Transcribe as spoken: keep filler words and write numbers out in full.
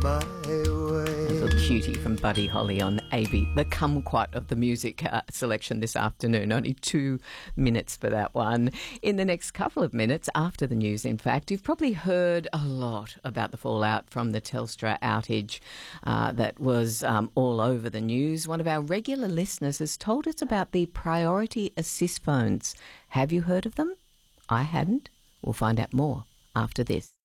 my way. A little cutie from Buddy Holly on A B, the kumquat of the music uh, selection this afternoon. Only two minutes for that one. In the next couple of minutes, after the news, in fact, you've probably heard a lot about the fallout from the Telstra outage uh, that was um, all over the news. One of our regular listeners has told us about the Priority Assist phones. Have you heard of them? I hadn't. We'll find out more after this.